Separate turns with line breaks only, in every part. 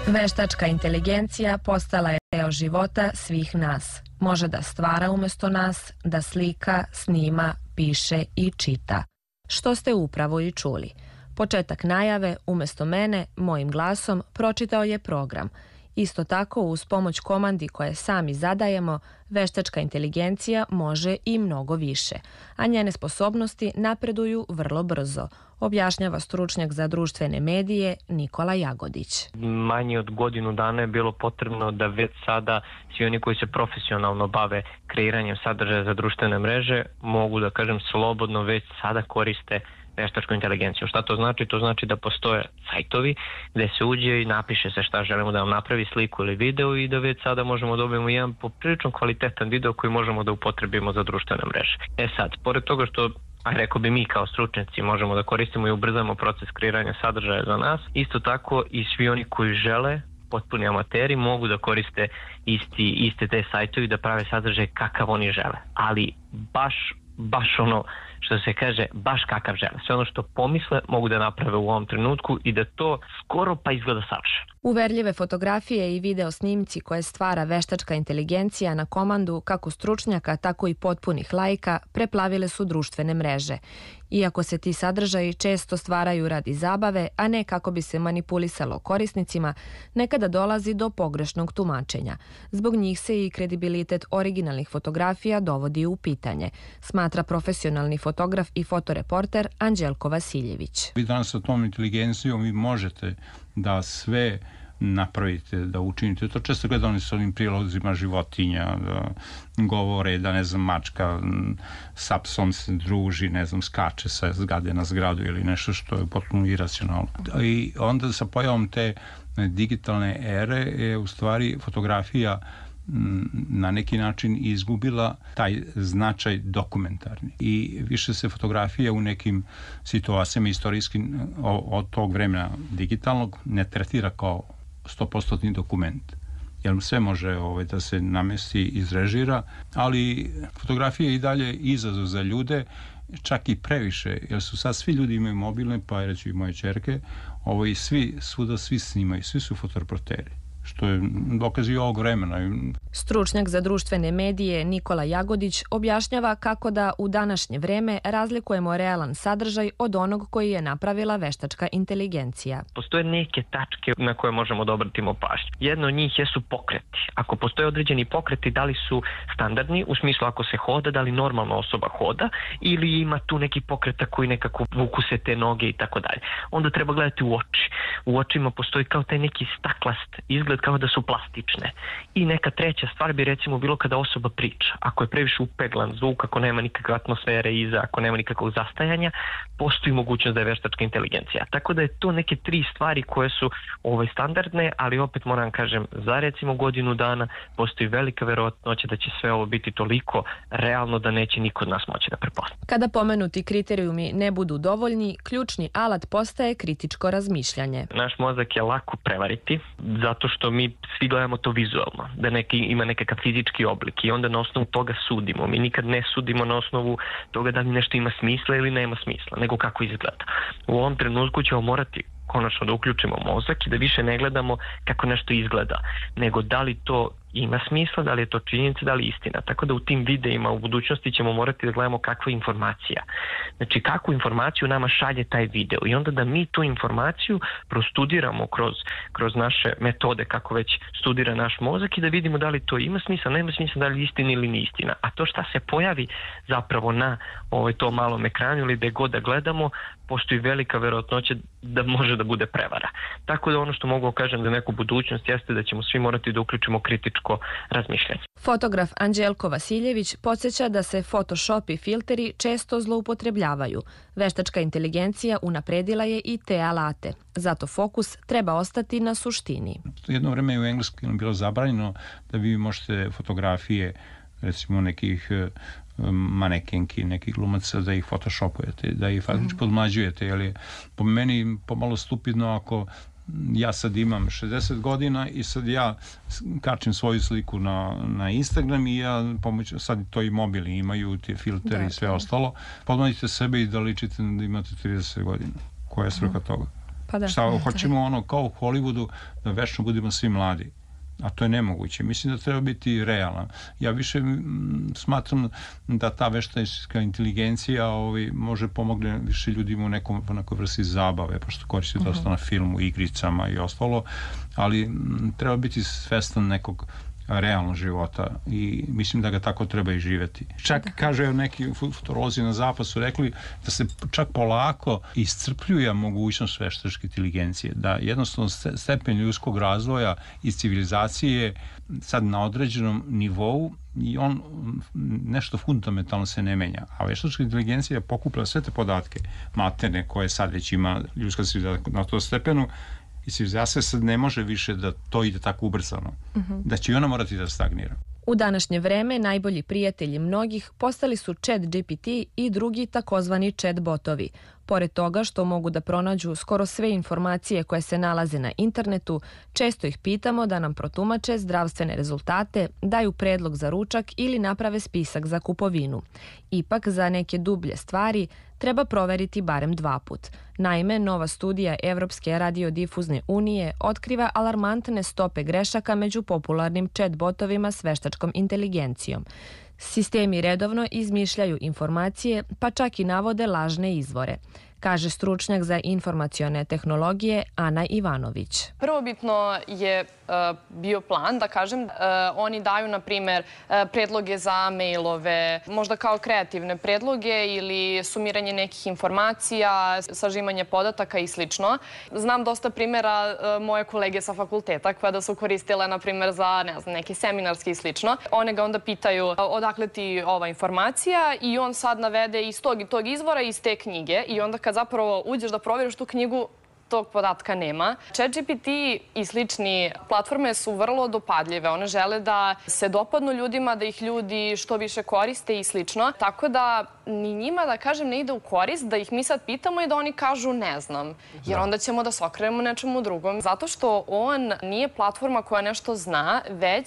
Veštačka inteligencija postala je deo života svih nas. Može da stvara umjesto nas, da slika, snima, piše i čita. Što ste upravo i čuli. Početak najave, umjesto mene, mojim glasom, pročitao je program. Isto tako, uz pomoć komandi koje sami zadajemo, veštačka inteligencija može i mnogo više, a njene sposobnosti napreduju vrlo brzo, objašnjava stručnjak za društvene medije Nikola Jagodić.
Manje od godinu dana je bilo potrebno da već sada svi oni koji se profesionalno bave kreiranjem sadržaja za društvene mreže mogu, da kažem, slobodno već sada koriste veštačku inteligenciju. Šta to znači? To znači da postoje sajtovi gde se uđe i napiše se šta želimo da vam napravi, sliku ili video, i da već sada možemo dobijemo jedan poprilično kvalitetan video koji možemo da upotrebimo za društvene mreže. Sad, pored toga što rekao bi mi kao stručnjaci možemo da koristimo i ubrzamo proces kreiranja sadržaja za nas, isto tako i svi oni koji žele, potpuni amateri, mogu da koriste iste te sajtovi da prave sadržaj kakav oni žele. Ali baš ono što se kaže, baš kakav žele. Sve ono što pomisle mogu da naprave u ovom trenutku i da to skoro pa izgleda savršeno.
Uverljive fotografije i video snimci koje stvara veštačka inteligencija na komandu kako stručnjaka, tako i potpunih laika preplavile su društvene mreže. Iako se ti sadržaji često stvaraju radi zabave, a ne kako bi se manipulisalo korisnicima, nekada dolazi do pogrešnog tumačenja. Zbog njih se i kredibilitet originalnih fotografija dovodi u pitanje, smatra profesionalni fotograf i fotoreporter Anđelko Vasiljević.
Vi danas sa tom inteligencijom vi možete da sve napravite, da učinite. To često gledam s ovim prilozima životinja, da govore da, ne znam, mačka sa psom se druži, ne znam, skače sa zgrade na zgradu ili nešto što je potpuno iracionalno. I onda sa pojavom te digitalne ere je u stvari fotografija na neki način izgubila taj značaj dokumentarni. I više se fotografija u nekim situacijama istorijskim od tog vremena digitalnog ne tretira kao 100% dokument. Jer sve može da se namesti, izrežira, ali fotografija je i dalje izazov za ljude, čak i previše, jer su sad svi ljudi imaju mobilne, pa reći i moje ćerke, svi snimaju, svi su fotoreporteri, što je dokaz i ovog vremena.
Stručnjak za društvene medije Nikola Jagodić objašnjava kako da u današnje vreme razlikujemo realan sadržaj od onog koji je napravila veštačka inteligencija.
Postoje neke tačke na koje možemo da obratimo pažnju. Jedno od njih jesu pokreti. Ako postoje određeni pokreti, da li su standardni, u smislu ako se hoda, da li normalna osoba hoda, ili ima tu neki pokreta koji nekako vuku se te noge i tako dalje. Onda treba gledati u oči. U očima postoji kao taj neki staklast izgled, kao da su plastične. I neka treća stvar bi recimo bilo kada osoba priča. Ako je previše upeglan zvuk, ako nema nikakve atmosfere iza, ako nema nikakvog zastajanja, postoji mogućnost da je veštačka inteligencija. Tako da je to neke 3 stvari koje su standardne, ali opet moram kažem, za recimo godinu dana postoji velika verovatnoća da će sve ovo biti toliko realno da neće niko od nas moći da prepozna.
Kada pomenuti kriterijumi ne budu dovoljni, ključni alat postaje kritičko razmišljanje.
Naš mozak je lako prevariti, zato što mi svi gledamo to vizualno, da neki ima nekakav fizički oblik i onda na osnovu toga sudimo. Mi nikad ne sudimo na osnovu toga da li nešto ima smisla ili nema smisla, nego kako izgleda. U ovom trenutku ćemo morati konačno da uključimo mozak i da više ne gledamo kako nešto izgleda, nego da li to ima smisla, da li je to činjenica, da li je istina. Tako da u tim videima u budućnosti ćemo morati da gledamo kakva je informacija. Znači kakvu informaciju nama šalje taj video i onda da mi tu informaciju prostudiramo kroz naše metode kako već studira naš mozak i da vidimo da li to ima smisla, nema smisla, da li je istina ili nije istina. A to šta se pojavi zapravo na tom malom ekranu ili gde god da gledamo, postoji velika verovatnoća da može da bude prevara. Tako da ono što mogu kažem za neku budućnost jeste da ćemo svi morati da uključimo kritičko razmišljanje.
Fotograf Anđelko Vasiljević podsjeća da se Photoshop i filteri često zloupotrebljavaju. Veštačka inteligencija unapredila je i te alate. Zato fokus treba ostati na suštini.
Jedno vreme je u engleskom bilo zabranjeno da vi možete fotografije recimo nekih manekenki, nekih glumaca, da ih photoshopujete, da ih faktički podmlađujete, jer je po meni pomalo stupidno ako ja sad imam 60 godina i sad ja kačem svoju sliku na Instagram i ja sad to i mobili imaju, te filtere i sve ostalo, podmlađite sebe i da ličite da imate 30 godina. Koja je svrha toga?
Pa da.
Šta, hoćemo ono kao u Hollywoodu da večno budemo svi mladi. A to je nemoguće. Mislim da treba biti realan. Ja više smatram da ta veštačka inteligencija može pomogne više ljudima u nekoj vrsti zabave, pošto koristi dosta na filmu, igricama i ostalo, ali treba biti svestan nekog realnog života i mislim da ga tako treba i živeti. Čak, kaže neki futurolozi na zapad su rekli da se čak polako iscrpljuje mogućnost veštačke inteligencije, da jednostavno stepen ljudskog razvoja i civilizacije sad na određenom nivou i on nešto fundamentalno se ne menja. A veštačka inteligencija pokuplja sve te podatke materne koje sad već ima ljudska civilizacija na tom stepenu i civilizacija sad ne može više da to ide tako ubrzano. Da će i ona morati da stagnira.
U današnje vreme najbolji prijatelji mnogih postali su ChatGPT i drugi takozvani chat botovi. Pored toga što mogu da pronađu skoro sve informacije koje se nalaze na internetu, često ih pitamo da nam protumače zdravstvene rezultate, daju predlog za ručak ili naprave spisak za kupovinu. Ipak, za neke dublje stvari treba proveriti barem 2 put. Naime, nova studija Evropske radiodifuzne unije otkriva alarmantne stope grešaka među popularnim chat botovima s veštačkom inteligencijom. Sistemi redovno izmišljaju informacije, pa čak i navode lažne izvore, kaže stručnjak za informacione tehnologije Ana Ivanović.
Prvobitno je bio plan, da kažem, oni daju, na primer, predloge za mailove, možda kao kreativne predloge ili sumiranje nekih informacija, sažimanje podataka i slično. Znam dosta primjera moje kolege sa fakulteta kada su koristile, na primer, za neki seminarski i slično. One ga onda pitaju odakle ti ova informacija i on sad navede iz tog i tog izvora, iz te knjige i onda kad zapravo uđeš da provjeriš tu knjigu, tog podatka nema. ChatGPT i slični platforme su vrlo dopadljive. One žele da se dopadnu ljudima, da ih ljudi što više koriste i slično. Tako da ni njima, da kažem, ne ide u korist da ih mi sad pitamo i da oni kažu ne znam. Jer onda ćemo da se okrenemo nečemu drugom. Zato što on nije platforma koja nešto zna, već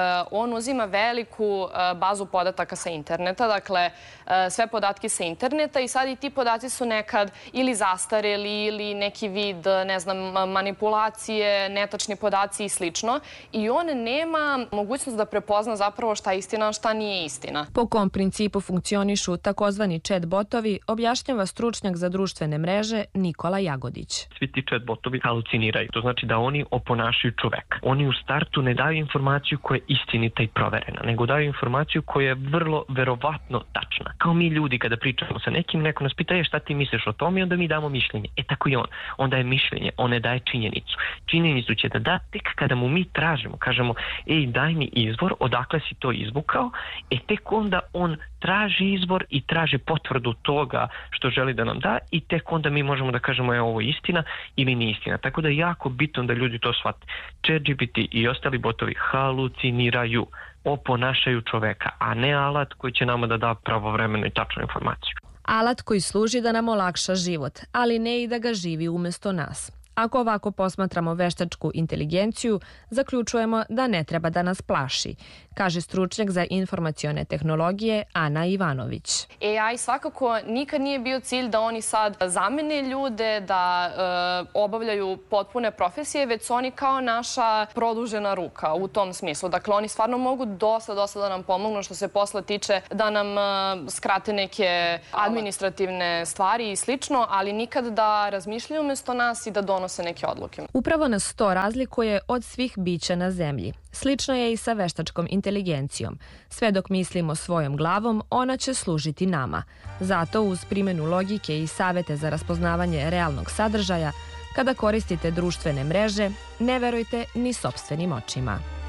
on uzima veliku bazu podataka sa interneta. Dakle, sve podatke sa interneta i sad i ti podaci su nekad ili zastareli ili neki vid, ne znam, manipulacije, netačni podaci i slično. I on nema mogućnost da prepozna zapravo šta je istina, a šta nije istina.
Po kom principu funkcionišu takozvani chat botovi, objašnjava stručnjak za društvene mreže Nikola Jagodić.
Svi ti chat botovi haluciniraju. To znači da oni oponašaju čoveka. Oni u startu ne daju informaciju koja je istinita i proverena, nego daju informaciju koja je vrlo verovatno tačna. Kao mi ljudi kada pričamo sa nekim, neko nas pita šta ti misliš o tome i onda mi damo mišljenje. Tako i on. Onda je mišljenje, on ne daje činjenicu. Činjenicu će da da tek kada mu mi tražimo, kažemo, daj mi izvor, odakle si to izvukao, tek onda on traži izvor i traži potvrdu toga što želi da nam da i tek onda mi možemo da kažemo ovo je istina ili nije istina. Tako da je jako bitno da ljudi to shvate. ChatGPT i ostali botovi haluciniraju, oponašaju čoveka, a ne alat koji će nama da da pravovremenu i tačnu informaciju.
Alat koji služi da nam olakša život, ali ne i da ga živi umjesto nas. Ako ovako posmatramo veštačku inteligenciju, zaključujemo da ne treba da nas plaši, kaže stručnjak za informacione tehnologije Ana Ivanović.
AI svakako nikad nije bio cilj da oni sad zamene ljude, da obavljaju potpune profesije, već su oni kao naša produžena ruka u tom smislu. Dakle, oni stvarno mogu dosta da nam pomognu što se posla tiče, da nam skrate neke administrativne stvari i slično, ali nikad da razmišljaju umjesto nas i da donose neke odluke.
Upravo nas to razlikuje od svih bića na zemlji. Slično je i sa veštačkom inteligencijom. Sve dok mislimo svojom glavom, ona će služiti nama. Zato uz primjenu logike i savete za raspoznavanje realnog sadržaja, kada koristite društvene mreže, ne verujte ni sopstvenim očima.